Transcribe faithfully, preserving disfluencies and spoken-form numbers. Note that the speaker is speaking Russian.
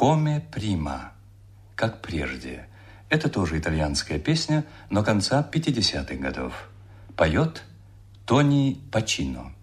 «Коме прима», как прежде. Это тоже итальянская песня, но конца пятидесятых годов. Поет Тони Пачино.